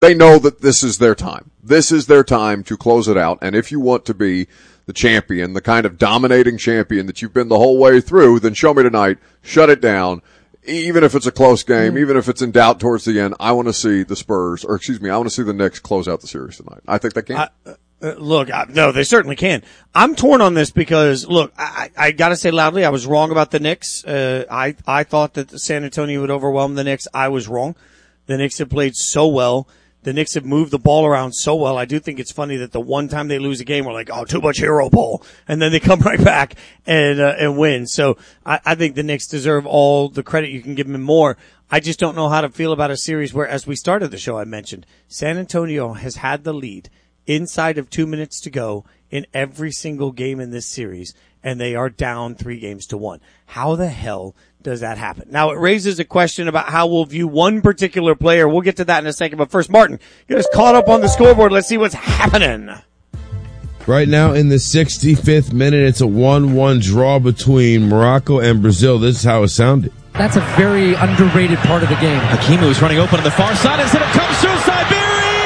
They know that this is their time. This is their time to close it out. And if you want to be the champion, the kind of dominating champion that you've been the whole way through, then show me tonight. Shut it down. Even if it's a close game, even if it's in doubt towards the end, I want to see the Spurs, I want to see the Knicks close out the series tonight. I think they can. No, they certainly can. I'm torn on this because, look, I gotta say loudly, I was wrong about the Knicks. I thought that San Antonio would overwhelm the Knicks. I was wrong. The Knicks have played so well. The Knicks have moved the ball around so well. I do think it's funny that the one time they lose a game, we're like, oh, too much hero ball. And then they come right back and win. So I think the Knicks deserve all the credit. You can give them more. I just don't know how to feel about a series where, as we started the show, I mentioned San Antonio has had the lead inside of 2 minutes to go in every single game in this series, and they are down 3-1. How the hell does that happen? Now, it raises a question about how we'll view one particular player. We'll get to that in a second. But first, Martin, get us caught up on the scoreboard. Let's see what's happening. Right now in the 65th minute, it's a 1-1 draw between Morocco and Brazil. This is how it sounded. That's a very underrated part of the game. Hakimi was running open on the far side instead of comes through Siberia.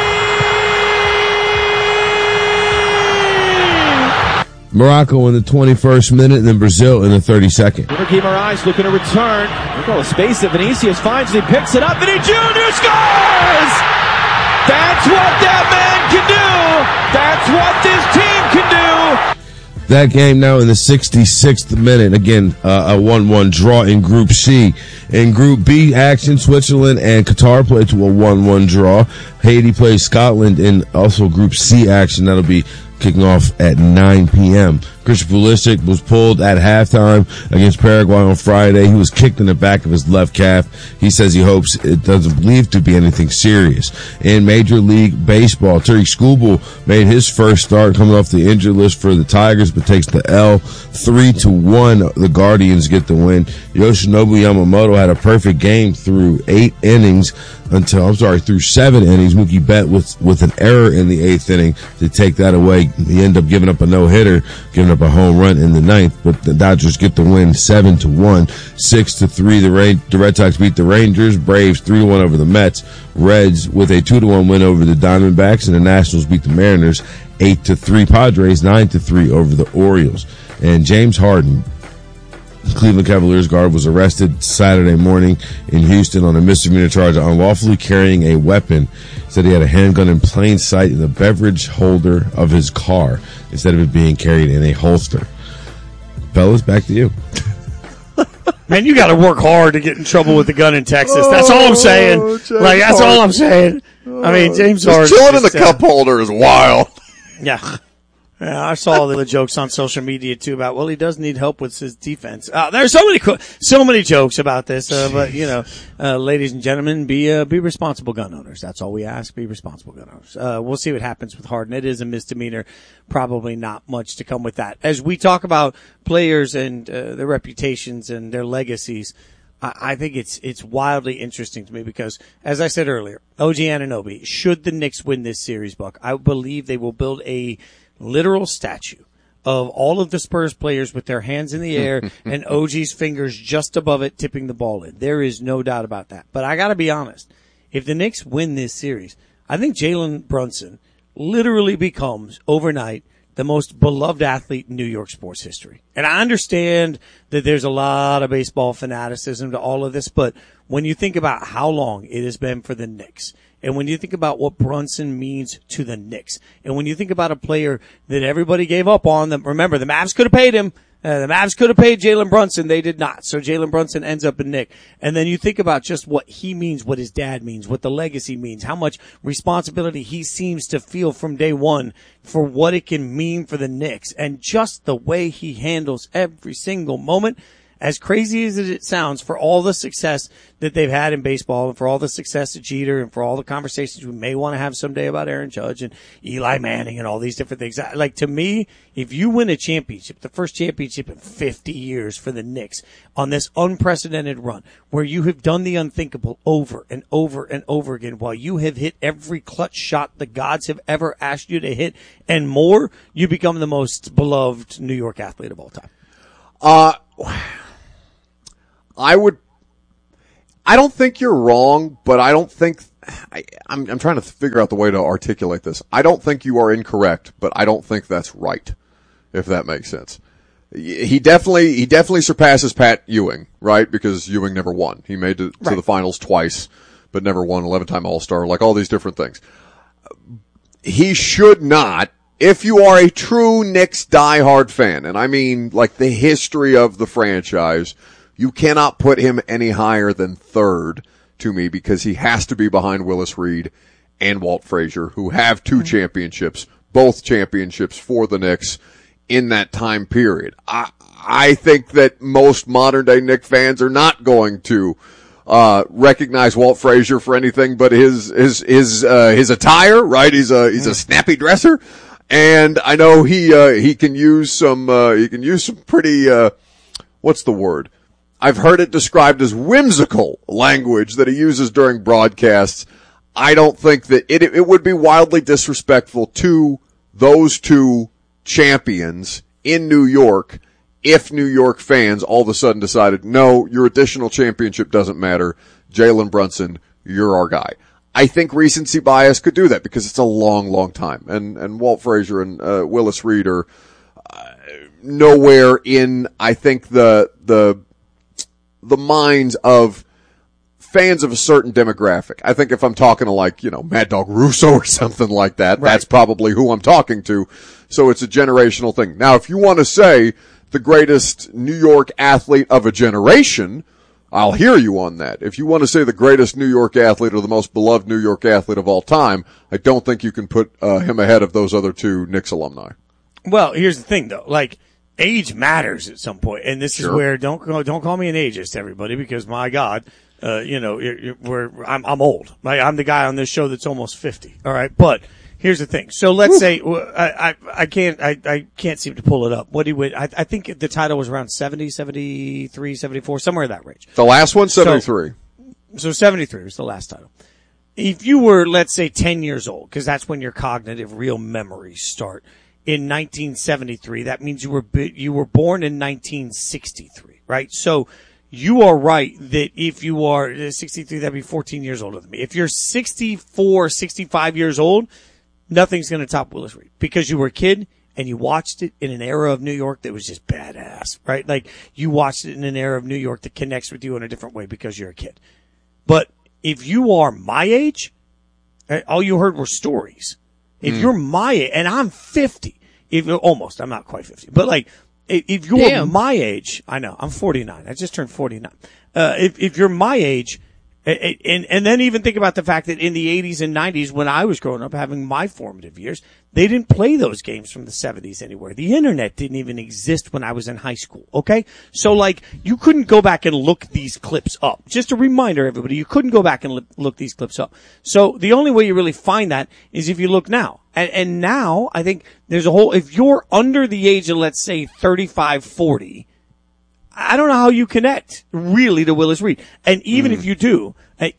Morocco in the 21st minute, and then Brazil in the 32nd. Guimarães looking to return. Look at all the space that Vinicius finds. He picks it up. Vinny Jr. scores! That's what that man can do. That's what this team can do. That game now in the 66th minute. Again, a 1-1 draw in Group C. In Group B action, Switzerland and Qatar play to a 1-1 draw. Haiti plays Scotland in also Group C action. That'll be kicking off at 9 p.m. Christian Pulisic was pulled at halftime against Paraguay on Friday. He was kicked in the back of his left calf. He says he hopes it doesn't believe to be anything serious. In Major League Baseball, Tariq Skubal made his first start coming off the injured list for the Tigers, but takes the L 3-1. The Guardians get the win. Yoshinobu Yamamoto had a perfect game through 7 innings. Mookie Betts with an error in the 8th inning to take that away. He ended up giving up a no-hitter, giving up a home run in the 9th, but the Dodgers get the win 7-1, 6-3. The Red Sox beat the Rangers, Braves 3-1 over the Mets, Reds with a 2-1 win over the Diamondbacks, and the Nationals beat the Mariners 8-3. Padres 9-3 over the Orioles. And James Harden, Cleveland Cavaliers guard, was arrested Saturday morning in Houston on a misdemeanor charge of unlawfully carrying a weapon. Said he had a handgun in plain sight in the beverage holder of his car instead of it being carried in a holster. Fellas, back to you. Man, you got to work hard to get in trouble with the gun in Texas. That's all I'm saying. That's all I'm saying. I mean, James Harden. Chilling in the cup holder is wild. Yeah. Yeah, I saw the jokes on social media too about, well, he does need help with his defense. There's so many jokes about this, but ladies and gentlemen, be responsible gun owners. That's all we ask. Be responsible gun owners. We'll see what happens with Harden. It is a misdemeanor. Probably not much to come with that. As we talk about players and their reputations and their legacies, I think it's wildly interesting to me because, as I said earlier, OG Anunoby, should the Knicks win this series, Buck, I believe they will build a literal statue of all of the Spurs players with their hands in the air and OG's fingers just above it tipping the ball in. There is no doubt about that. But I gotta be honest. If the Knicks win this series, I think Jalen Brunson literally becomes overnight the most beloved athlete in New York sports history. And I understand that there's a lot of baseball fanaticism to all of this, but when you think about how long it has been for the Knicks, and when you think about what Brunson means to the Knicks, and when you think about a player that everybody gave up on, remember, the Mavs could have paid him. The Mavs could have paid Jalen Brunson. They did not. So Jalen Brunson ends up in Knick. And then you think about just what he means, what his dad means, what the legacy means, how much responsibility he seems to feel from day one for what it can mean for the Knicks, and just the way he handles every single moment. As crazy as it sounds, for all the success that they've had in baseball and for all the success of Jeter and for all the conversations we may want to have someday about Aaron Judge and Eli Manning and all these different things. Like, to me, if you win a championship, the first championship in 50 years for the Knicks on this unprecedented run where you have done the unthinkable over and over and over again while you have hit every clutch shot the gods have ever asked you to hit and more, you become the most beloved New York athlete of all time. I don't think you're wrong, but I don't think I'm trying to figure out the way to articulate this. I don't think you are incorrect, but I don't think that's right, if that makes sense. He definitely surpasses Pat Ewing, right? Because Ewing never won. He made it to the finals twice, but never won, 11-time All-Star, like all these different things. He should not, if you are a true Knicks diehard fan, and I mean like the history of the franchise, you cannot put him any higher than third to me because he has to be behind Willis Reed and Walt Frazier, who have 2 championships, both championships for the Knicks in that time period. I think that most modern day Knicks fans are not going to recognize Walt Frazier for anything but his attire, right? He's a snappy dresser. And I know he can use some pretty, what's the word? I've heard it described as whimsical language that he uses during broadcasts. I don't think that it would be wildly disrespectful to those 2 champions in New York if New York fans all of a sudden decided, no, your additional championship doesn't matter. Jalen Brunson, you're our guy. I think recency bias could do that because it's a long, long time. And Walt Frazier and Willis Reed are nowhere in, I think, the minds of fans of a certain demographic. I think if I'm talking to like, Mad Dog Russo or something like that, right, that's probably who I'm talking to. So it's a generational thing. Now, if you want to say the greatest New York athlete of a generation, I'll hear you on that. If you want to say the greatest New York athlete or the most beloved New York athlete of all time, I don't think you can put him ahead of those other 2 Knicks alumni. Well, here's the thing though, like, age matters at some point, and this is where don't call me an ageist, everybody, because my God, I'm old. I'm the guy on this show that's almost 50. All right, but here's the thing. So let's say I can't seem to pull it up. I think the title was around 70, 73, 74, somewhere in that range. The last one, 73. So 73 was the last title. If you were, let's say, 10 years old, because that's when your cognitive real memories start. In 1973, that means you were born in 1963, right? So you are right that if you are 63, that'd be 14 years older than me. If you're 64, 65 years old, nothing's going to top Willis Reed because you were a kid and you watched it in an era of New York that was just badass, right? Like you watched it in an era of New York that connects with you in a different way because you're a kid. But if you are my age, all you heard were stories. If you're my age, and I'm 50, I'm not quite 50, but like, if you're my age, I know, I'm 49. I just turned 49. If you're my age, and then even think about the fact that in the 80s and 90s, when I was growing up, having my formative years, they didn't play those games from the 70s anywhere. The internet didn't even exist when I was in high school, okay? So like, you couldn't go back and look these clips up. Just a reminder, everybody, you couldn't go back and look these clips up. So the only way you really find that is if you look now. And now, I think there's if you're under the age of, let's say, 35, 40, I don't know how you connect really to Willis Reed. And even if you do,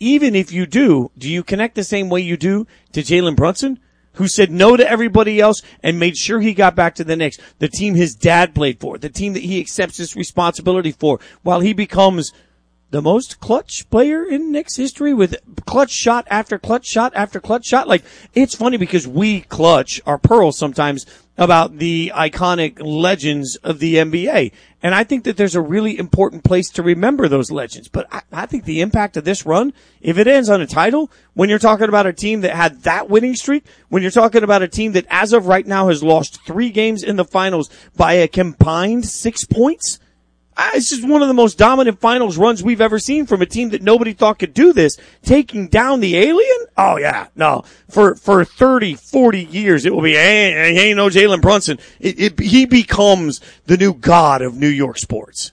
do you connect the same way you do to Jalen Brunson, who said no to everybody else and made sure he got back to the Knicks, the team his dad played for, the team that he accepts his responsibility for, while he becomes the most clutch player in Knicks history with clutch shot after clutch shot after clutch shot. Like, it's funny because we clutch our pearls sometimes about the iconic legends of the NBA. And I think that there's a really important place to remember those legends. But I think the impact of this run, if it ends on a title, when you're talking about a team that had that winning streak, when you're talking about a team that as of right now has lost 3 games in the finals by a combined 6 points, it's just one of the most dominant finals runs we've ever seen from a team that nobody thought could do this. Taking down the alien? Oh yeah, no. For 30, 40 years, it will be, ain't no Jalen Brunson. He becomes the new god of New York sports.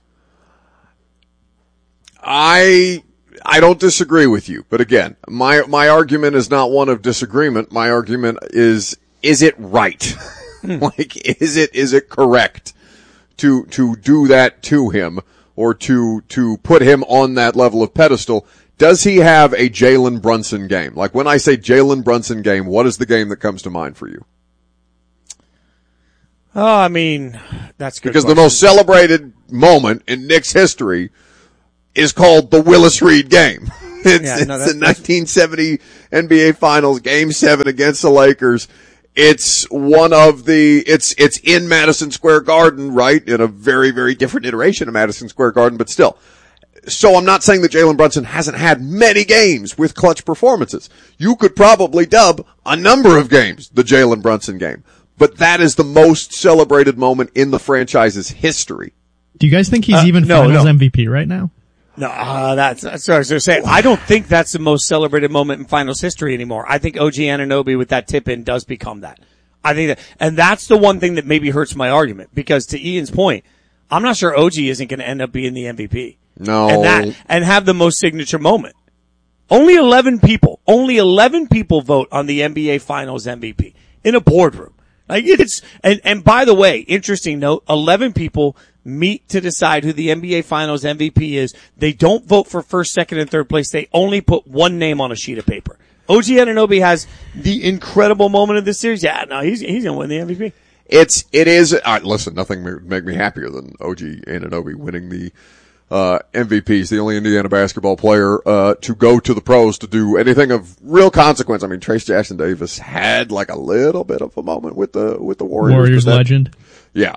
I don't disagree with you, but again, my argument is not one of disagreement. My argument is it right? Like, is it correct to do that to him, or to put him on that level of pedestal? Does he have a Jalen Brunson game? Like, when I say Jalen Brunson game, what is the game that comes to mind for you? Oh, I mean, that's good. Because the most celebrated moment in Knicks history is called the Willis Reed game. It's the 1970 NBA Finals, Game 7 against the Lakers. It's it's in Madison Square Garden, right? In a very, very different iteration of Madison Square Garden, but still. So I'm not saying that Jalen Brunson hasn't had many games with clutch performances. You could probably dub a number of games the Jalen Brunson game. But that is the most celebrated moment in the franchise's history. Do you guys think he's even Finals MVP right now? No, that's what I was going to say. I don't think that's the most celebrated moment in Finals history anymore. I think OG Anunoby with that tip-in does become that. I think that, and that's the one thing that maybe hurts my argument, because to Ian's point, I'm not sure OG isn't going to end up being the MVP. No. And have the most signature moment. Only 11 people vote on the NBA Finals MVP in a boardroom. Like and by the way, interesting note, 11 people meet to decide who the NBA Finals MVP is. They don't vote for first, second, and third place. They only put one name on a sheet of paper. OG Anunoby has the incredible moment of this series. Yeah, no, he's going to win the MVP. It is, listen, nothing would make me happier than OG Anunoby winning the MVP. He's the only Indiana basketball player to go to the pros to do anything of real consequence. I mean, Trace Jackson Davis had like a little bit of a moment with the Warriors. Warriors legend. Yeah,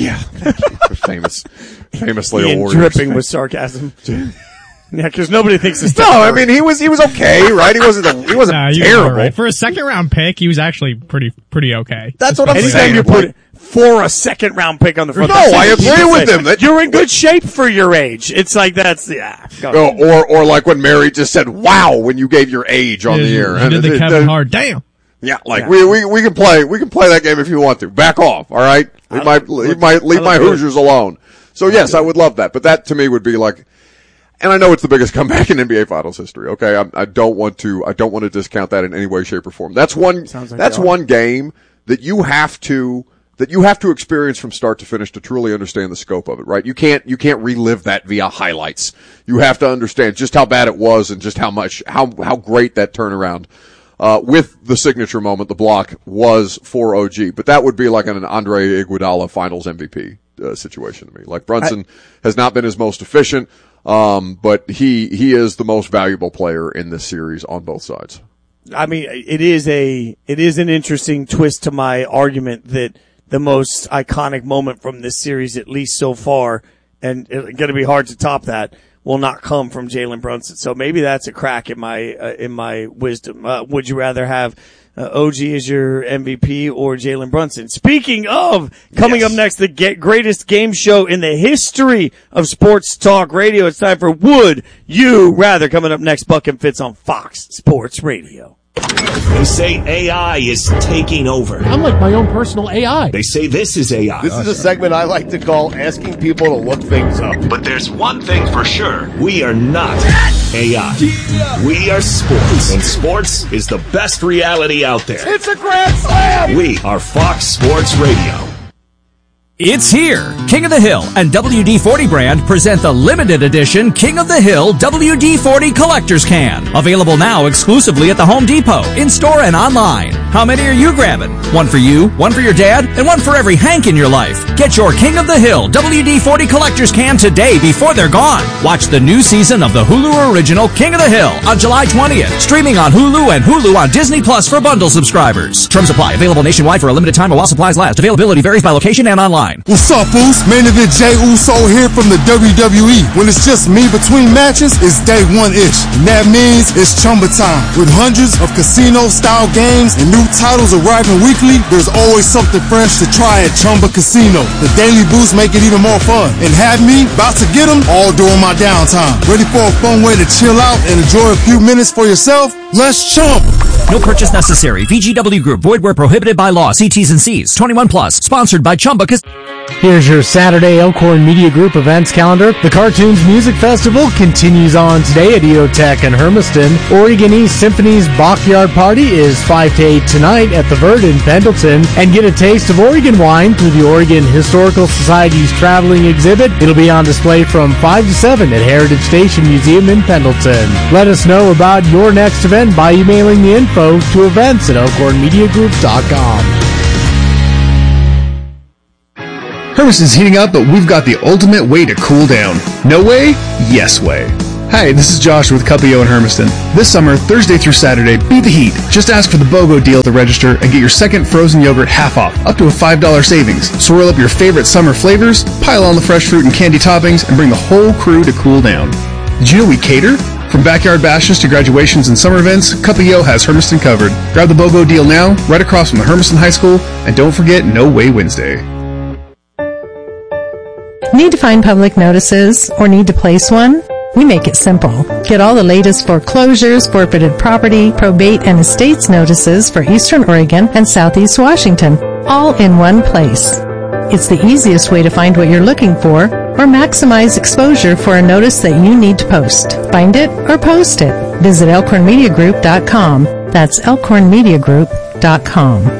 famously Ian a Warriors dripping fan. with sarcasm. Yeah, because nobody thinks it's No, I mean he was okay, right? He wasn't terrible. Right. For a second round pick, he was actually pretty okay. That's what I'm Anytime saying. you put for a second round pick on the front. No, I agree with him. You're in good shape for your age. It's like Or like when Mary just said, "Wow," when you gave your age on the air. You did the Kevin Hart. Damn. Yeah, we can play that game if you want to. Back off, all right? Leave my Hoosiers alone. So yes, I would love that, but that to me would be like, and I know it's the biggest comeback in NBA Finals history. Okay, I don't want to discount that in any way, shape, or form. That's one game that you have to experience from start to finish to truly understand the scope of it, right? You can't relive that via highlights. You have to understand just how bad it was and just how great that turnaround with the signature moment, the block, was for OG. But that would be like an Andre Iguodala Finals MVP situation to me. Like Brunson has not been his most efficient, but he is the most valuable player in this series on both sides. I mean, it is an interesting twist to my argument that the most iconic moment from this series, at least so far, and it's going to be hard to top that, will not come from Jalen Brunson. So maybe that's a crack in my wisdom. Would you rather have OG as your MVP or Jalen Brunson? Speaking of, coming up next, the greatest game show in the history of sports talk radio. It's time for Would You Rather. Coming up next, Buck and Fitz on Fox Sports Radio. They say AI is taking over. I'm like my own personal AI. They say this is AI. This is a segment I like to call asking people to look things up. But there's one thing for sure. We are not AI. We are sports. And sports is the best reality out there. It's a grand slam! We are Fox Sports Radio. It's here! King of the Hill and WD-40 brand present the limited edition King of the Hill WD-40 Collector's Can. Available now exclusively at the Home Depot, in-store and online. How many are you grabbing? One for you, one for your dad, and one for every Hank in your life. Get your King of the Hill WD-40 Collector's Can today before they're gone. Watch the new season of the Hulu original King of the Hill on July 20th. Streaming on Hulu and Hulu on Disney Plus for bundle subscribers. Terms apply. Available nationwide for a limited time while supplies last. Availability varies by location and online. What's up, Foos? Main event Jey Uso here from the WWE. When it's just me between matches, it's day one-ish. And that means it's Chumba time. With hundreds of casino-style games and new titles arriving weekly, there's always something fresh to try at Chumba Casino. The daily boosts make it even more fun. And have me about to get them all during my downtime. Ready for a fun way to chill out and enjoy a few minutes for yourself? Let's chump! No purchase necessary. VGW Group. Void where prohibited by law. See T's and C's. 21 plus. Sponsored by Chumba Casino. Here's your Saturday Elkhorn Media Group events calendar. The Cartoons Music Festival continues on today at EOTech and Hermiston. Oregon East Symphony's Backyard Party is 5 to 8 tonight at the Verd in Pendleton. And get a taste of Oregon wine through the Oregon Historical Society's traveling exhibit. It'll be on display from 5 to 7 at Heritage Station Museum in Pendleton. Let us know about your next event by emailing the info to events@elkhornmediagroup.com. Hermiston's heating up, but we've got the ultimate way to cool down. No way? Yes way. Hi, this is Josh with Cuppio in Hermiston. This summer, Thursday through Saturday, beat the heat. Just ask for the BOGO deal at the register and get your second frozen yogurt half off, up to a $5 savings. Swirl up your favorite summer flavors, pile on the fresh fruit and candy toppings, and bring the whole crew to cool down. Did you know we cater? From backyard bashes to graduations and summer events, Cuppio has Hermiston covered. Grab the BOGO deal now, right across from the Hermiston High School, and don't forget No Way Wednesday. Need to find public notices or need to place one? We make it simple. Get all the latest foreclosures, forfeited property, probate, and estates notices for Eastern Oregon and Southeast Washington, all in one place. It's the easiest way to find what you're looking for or maximize exposure for a notice that you need to post. Find it or post it. Visit elkhornmediagroup.com. That's elkhornmediagroup.com.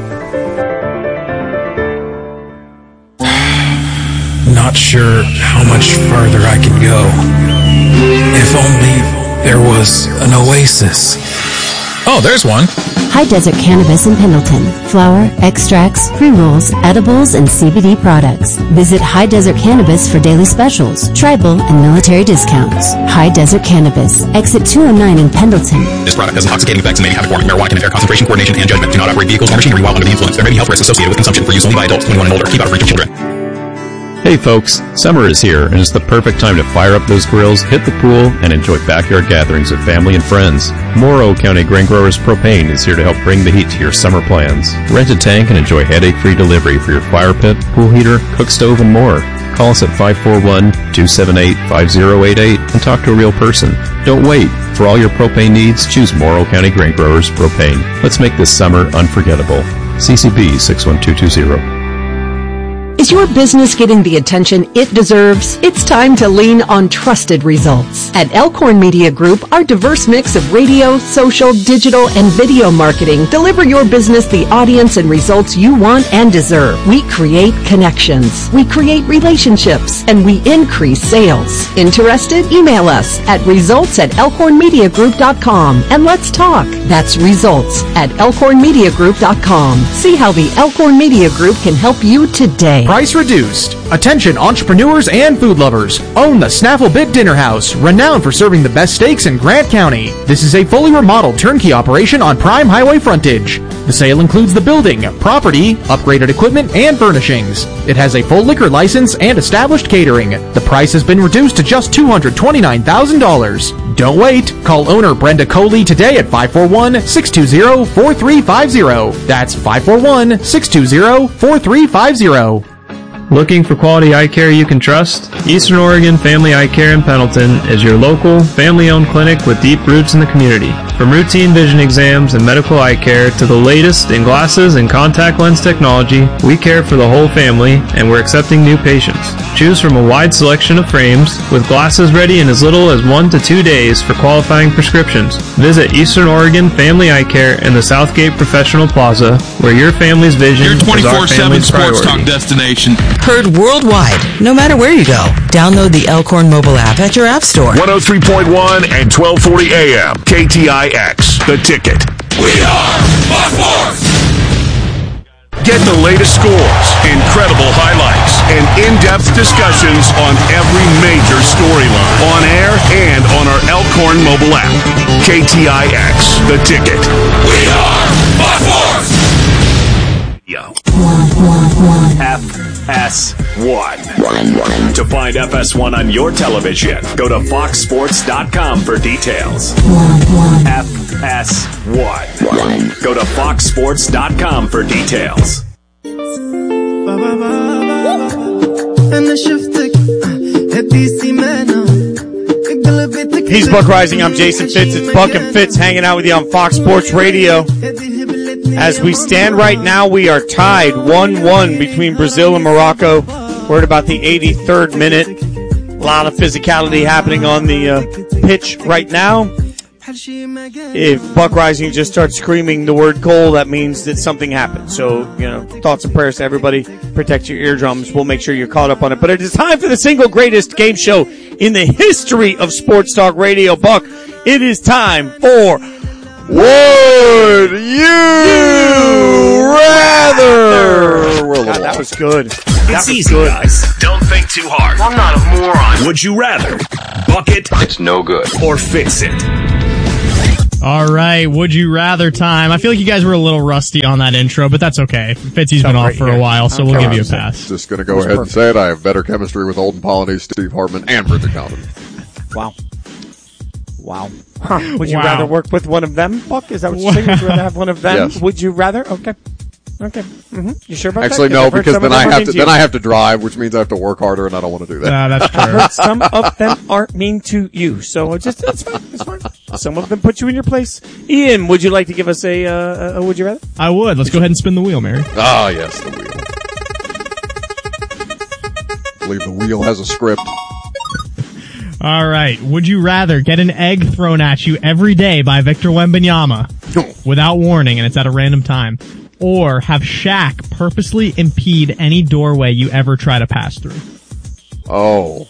Not sure how much farther I can go. If only there was an oasis. Oh, there's one. High Desert Cannabis in Pendleton. Flower, extracts, pre-rolls, edibles, and CBD products. Visit High Desert Cannabis for daily specials, tribal, and military discounts. High Desert Cannabis. Exit 209 in Pendleton. This product has intoxicating effects and may have warning. Marijuana can impair concentration, coordination, and judgment. Do not operate vehicles or machinery while under the influence. There may be health risks associated with consumption for use only by adults 21 and older. Keep out of reach of children. Hey folks, summer is here and it's the perfect time to fire up those grills, hit the pool, and enjoy backyard gatherings with family and friends. Morrow County Grain Growers Propane is here to help bring the heat to your summer plans. Rent a tank and enjoy headache-free delivery for your fire pit, pool heater, cook stove, and more. Call us at 541-278-5088 and talk to a real person. Don't wait. For all your propane needs, choose Morrow County Grain Growers Propane. Let's make this summer unforgettable. CCB 61220. Is your business getting the attention it deserves? It's time to lean on trusted results. At Elkhorn Media Group, our diverse mix of radio, social, digital, and video marketing deliver your business the audience and results you want and deserve. We create connections, we create relationships, and we increase sales. Interested? Email us at results@elkhornmediagroup.com and let's talk. That's results@elkhornmediagroup.com. See how the Elkhorn Media Group can help you today. Price reduced. Attention entrepreneurs and food lovers. Own the Snaffle Bit Dinner House, renowned for serving the best steaks in Grant County. This is a fully remodeled turnkey operation on prime highway frontage. The sale includes the building, property, upgraded equipment, and furnishings. It has a full liquor license and established catering. The price has been reduced to just $229,000. Don't wait. Call owner Brenda Coley today at 541-620-4350. That's 541-620-4350. Looking for quality eye care you can trust? Eastern Oregon Family Eye Care in Pendleton is your local, family-owned clinic with deep roots in the community. From routine vision exams and medical eye care to the latest in glasses and contact lens technology, we care for the whole family and we're accepting new patients. Choose from a wide selection of frames with glasses ready in as little as 1 to 2 days for qualifying prescriptions. Visit Eastern Oregon Family Eye Care in the Southgate Professional Plaza, where your family's vision your is our 24/7 family's sports priority. talk destination. Heard worldwide, no matter where you go. Download the Elkhorn mobile app at your app store. 103.1 and 1240 AM. KTIX. The Ticket. We are Fox Sports. Get the latest scores, incredible highlights, and in-depth discussions on every major storyline. On air and on our Elkhorn mobile app. KTIX. The Ticket. We are Fox Sports. Yo. FS1. To find FS1 on your television, go to foxsports.com for details. FS1. Go to foxsports.com for details. He's Buck Rising. I'm Jason Fitz. It's Buck and Fitz hanging out with you on Fox Sports Radio. As we stand right now, we are tied 1-1 between Brazil and Morocco. We're at about the 83rd minute. A lot of physicality happening on the pitch right now. If Buck Rising just starts screaming the word goal, that means that something happened. So, thoughts and prayers to everybody. Protect your eardrums. We'll make sure you're caught up on it. But it is time for the single greatest game show in the history of Sports Talk Radio. Buck, it is time for Would You Rather? We're a little that off. was good. It's easy, guys. Don't think too hard. I'm not a moron. Would you rather buck it? It's no good. Or fix it? All right, would you rather time. I feel like you guys were a little rusty on that intro, but that's okay. Fitzy's been off for a while, so we'll give you a pass. Just going to go ahead and say it. I have better chemistry with Olden Polynice, Steve Hartman, and Brendan Condon. Wow. Huh. Would you rather work with one of them, Buck? Is that what you're saying? Would you rather have one of them? Yes. Would you rather? Okay. Mm-hmm. You sure about Actually, that? no, because then I have to drive, which means I have to work harder, and I don't want to do that. That's true. I've heard some of them aren't mean to you, so it's fine. It's fine. Some of them put you in your place. Ian, would you like to give us a would you rather? I would. Let's go ahead and spin the wheel, Mary. Ah, yes, the wheel. I believe the wheel has a script. All right. Would you rather get an egg thrown at you every day by Victor Wembanyama without warning, and it's at a random time, or have Shaq purposely impede any doorway you ever try to pass through? Oh.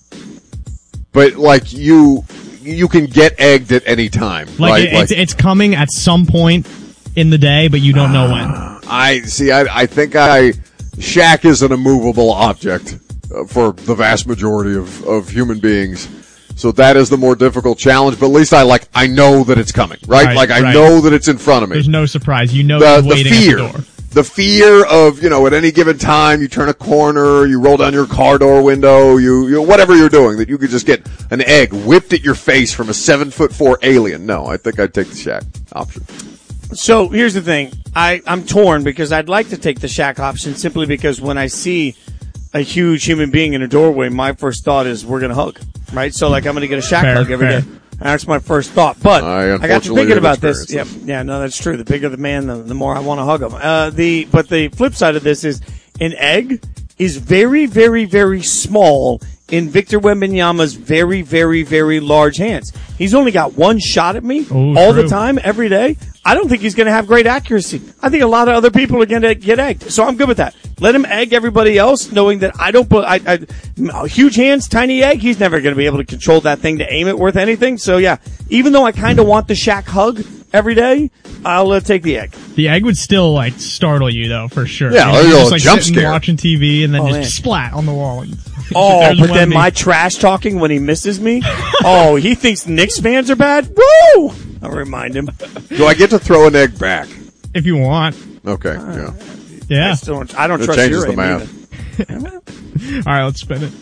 But, like, you can get egged at any time, right? It's coming at some point in the day, but you don't know when. I think Shaq is an immovable object for the vast majority of human beings. So that is the more difficult challenge, but at least I know that it's coming, right? I know that it's in front of me. There's no surprise. You know the he's waiting fear. at the door. The fear of, at any given time, you turn a corner, you roll down your car door window, you whatever you're doing, that you could just get an egg whipped at your face from a 7'4" alien. No, I think I'd take the Shaq option. So here's the thing. I'm torn because I'd like to take the Shaq option simply because when I see a huge human being in a doorway, my first thought is we're going to hug, right? So I'm going to get a Shaq hug every day. That's my first thought. But I got to thinking about this. Yeah, no, that's true. The bigger the man, the more I want to hug him. But the flip side of this is an egg is very, very, very small in Victor Wembanyama's very, very, very large hands. He's only got one shot at me all the time, every day. I don't think he's going to have great accuracy. I think a lot of other people are going to get egged. So I'm good with that. Let him egg everybody else, knowing that I don't put huge hands, tiny egg. He's never going to be able to control that thing to aim it worth anything. So yeah, even though I kind of want the Shaq hug every day, I'll take the egg. The egg would still startle you though, for sure. Yeah, you're just jump sitting scare. Watching TV and then just splat on the wall. But then my trash talking when he misses me. He thinks Knicks fans are bad. Woo! I'll remind him. Do I get to throw an egg back? If you want. Okay. Yeah. Yeah. I don't It trust changes your the aim math. either. All right, let's spin it.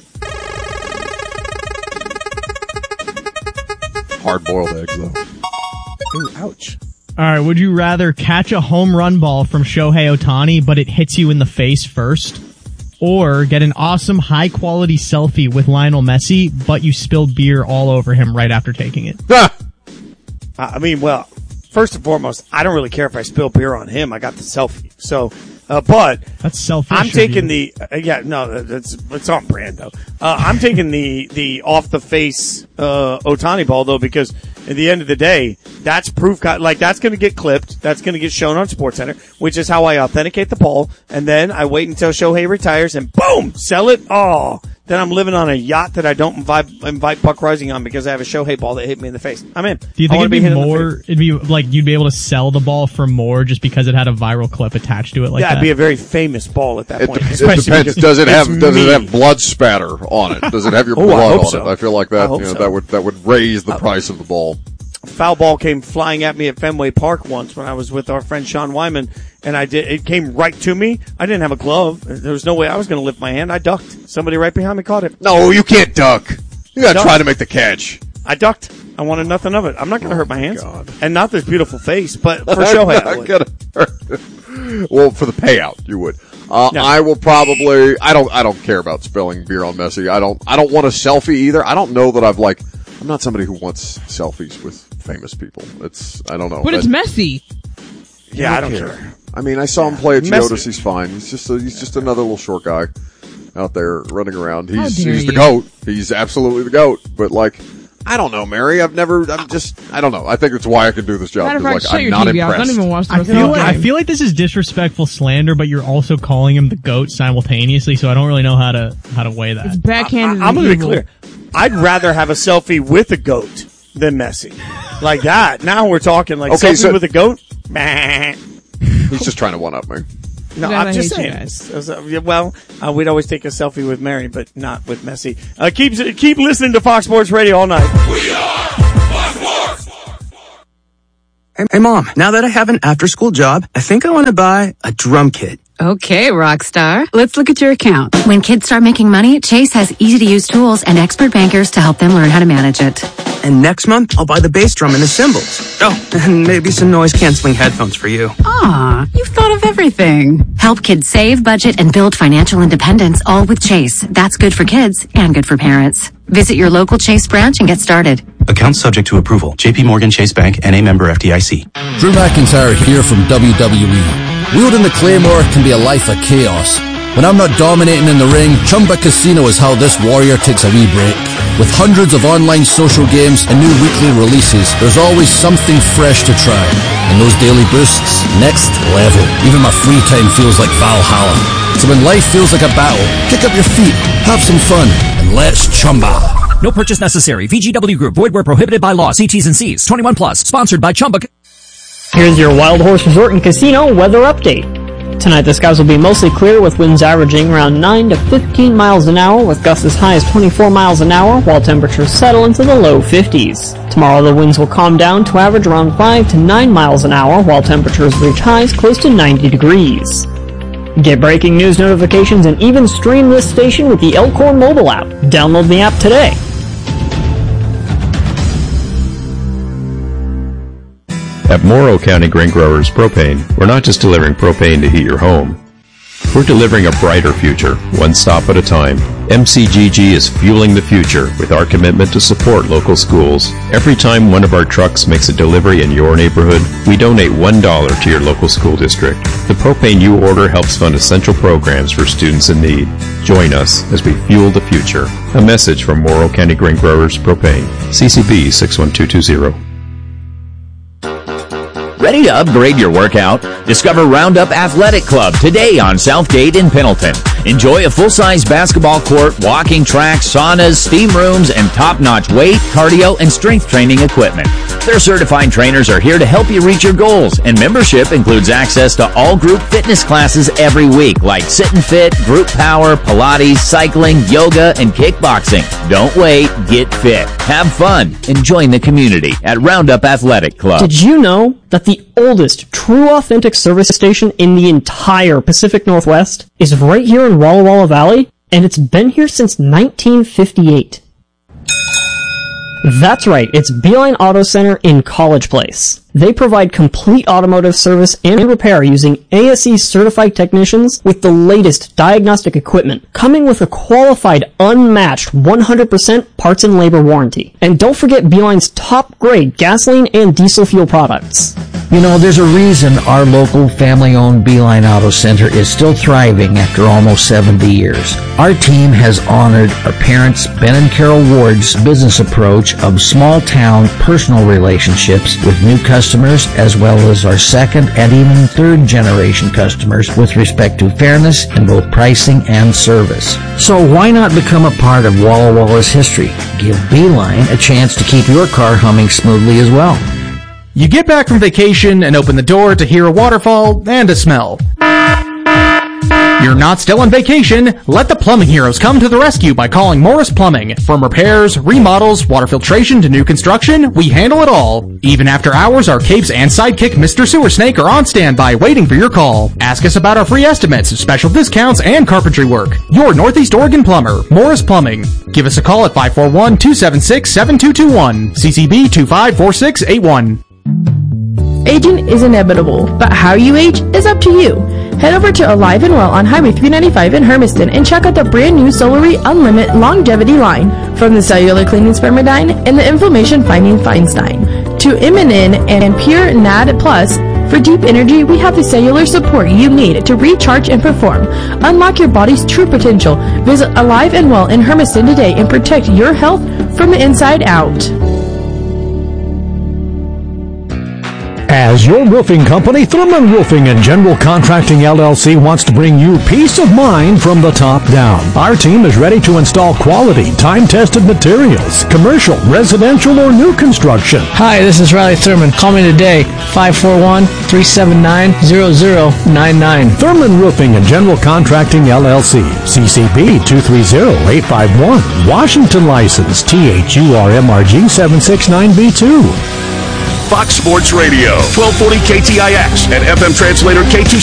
Hard-boiled eggs, though. Ooh, ouch. All right, would you rather catch a home run ball from Shohei Ohtani, but it hits you in the face first? Or get an awesome, high-quality selfie with Lionel Messi, but you spilled beer all over him right after taking it? First and foremost, I don't really care if I spill beer on him. I got the selfie. So, but that's selfish. I'm taking it's on brand though. I'm taking the off the face Ohtani ball though, because at the end of the day, that's proof. That's going to get clipped. That's going to get shown on SportsCenter, which is how I authenticate the ball. And then I wait until Shohei retires and boom, sell it. Then I'm living on a yacht that I don't invite Buck Rising on because I have a Shohei ball that hit me in the face. I'm in. Do you think it'd be more? It'd be like you'd be able to sell the ball for more just because it had a viral clip attached to it. It'd be a very famous ball at that point. It depends. Does it have blood spatter on it? Does it have your blood on it? I feel like that. That would raise the price of the ball. Foul ball came flying at me at Fenway Park once when I was with our friend Sean Wyman, and it came right to me. I didn't have a glove. There was no way I was going to lift my hand. I ducked. Somebody right behind me caught it. No, you can't duck. You got to try to make the catch. I ducked. I wanted nothing of it. I'm not going to hurt my hands. God. And not this beautiful face, but for Shohei, I would. Well, for the payout, you would. I will probably. I don't care about spilling beer on Messi. I don't want a selfie either. I don't know that I'm not somebody who wants selfies with famous people. I don't know. But it's Messi. Yeah, I don't care. I mean, I saw him play at Geodis. He's fine. He's just another little short guy out there running around. He's the GOAT. He's absolutely the GOAT. But I don't know, Mary. I don't know. I think that's why I can do this job. Matter of fact, shut I'm your not TV impressed. out. Don't even watch the rest of the game. I feel like this is disrespectful slander, but you're also calling him the GOAT simultaneously, so I don't really know how to weigh that. It's backhanded. I'm going to be clear. I'd rather have a selfie with a GOAT than Messi. Like that. Now we're talking selfie with a GOAT? He's just trying to one-up me. No, I'm just saying. Well, we'd always take a selfie with Mary, but not with Messi. Keep listening to Fox Sports Radio all night. We are Fox Sports. Hey, Mom, now that I have an after-school job, I think I want to buy a drum kit. Okay, Rockstar. Let's look at your account. When kids start making money, Chase has easy-to-use tools and expert bankers to help them learn how to manage it. And next month, I'll buy the bass drum and the cymbals. Oh, and maybe some noise-canceling headphones for you. Aw, you've thought of everything. Help kids save, budget, and build financial independence, all with Chase. That's good for kids and good for parents. Visit your local Chase branch and get started. Account subject to approval. JP Morgan Chase Bank, N.A. member FDIC. Drew McIntyre here from WWE. Wielding the Claymore can be a life of chaos. When I'm not dominating in the ring, Chumba Casino is how this warrior takes a wee break. With hundreds of online social games and new weekly releases, there's always something fresh to try. And those daily boosts, next level. Even my free time feels like Valhalla. So when life feels like a battle, kick up your feet, have some fun, and let's chumba. No purchase necessary. VGW Group. Void where prohibited by law. See T's and C's. 21 plus. Sponsored by Chumba. Here's your Wild Horse Resort and Casino weather update. Tonight the skies will be mostly clear with winds averaging around 9 to 15 miles an hour with gusts as high as 24 miles an hour while temperatures settle into the low 50s. Tomorrow the winds will calm down to average around 5 to 9 miles an hour while temperatures reach highs close to 90 degrees. Get breaking news notifications and even stream this station with the Elkhorn mobile app. Download the app today. At Morrow County Grain Growers Propane, we're not just delivering propane to heat your home. We're delivering a brighter future, one stop at a time. MCGG is fueling the future with our commitment to support local schools. Every time one of our trucks makes a delivery in your neighborhood, we donate $1 to your local school district. The propane you order helps fund essential programs for students in need. Join us as we fuel the future. A message from Morrow County Grain Growers Propane. CCB 61220. Ready to upgrade your workout? Discover Roundup Athletic Club today on Southgate in Pendleton. Enjoy a full-size basketball court, walking track, saunas, steam rooms, and top-notch weight, cardio, and strength training equipment. Their certified trainers are here to help you reach your goals, and membership includes access to all group fitness classes every week, like Sit and Fit, Group Power, Pilates, cycling, yoga, and kickboxing. Don't wait, get fit, have fun, and join the community at Roundup Athletic Club. Did you know that the oldest true authentic service station in the entire Pacific Northwest is right here in Walla Walla Valley, and it's been here since 1958. That's right, it's Beeline Auto Center in College Place. They provide complete automotive service and repair using ASE certified technicians with the latest diagnostic equipment, coming with a qualified, unmatched 100% parts and labor warranty. And don't forget Beeline's top grade gasoline and diesel fuel products. You know, there's a reason our local family-owned Beeline Auto Center is still thriving after almost 70 years. Our team has honored our parents, Ben and Carol Ward's business approach of small-town personal relationships with new customers, as well as our second and even third generation customers with respect to fairness in both pricing and service. So why not become a part of Walla Walla's history? Give Beeline a chance to keep your car humming smoothly as well. You get back from vacation and open the door to hear a waterfall and a smell. You're not still on vacation. Let the plumbing heroes come to the rescue by calling Morris Plumbing. From repairs, remodels, water filtration to new construction, we handle it all. Even after hours, our capes and sidekick Mr. Sewer Snake are on standby waiting for your call. Ask us about our free estimates, special discounts, and carpentry work. Your Northeast Oregon plumber, Morris Plumbing. Give us a call at 541-276-7221. CCB 254681. Aging is inevitable, but how you age is up to you. Head over to Alive and Well on Highway 395 in Hermiston and check out the brand new Solary Unlimited Longevity line. From the cellular cleaning Spermidine and the inflammation fighting Feinstein to Immunin and Pure NAD Plus. For deep energy, we have the cellular support you need to recharge and perform. Unlock your body's true potential. Visit Alive and Well in Hermiston today and protect your health from the inside out. As your roofing company, Thurman Roofing and General Contracting LLC wants to bring you peace of mind from the top down. Our team is ready to install quality, time-tested materials, commercial, residential, or new construction. Hi, this is Riley Thurman. Call me today, 541-379-0099. Thurman Roofing and General Contracting LLC, CCB 230851, Washington license, THURMRG 769B2. Fox Sports Radio, 1240 KTIX and FM translator K2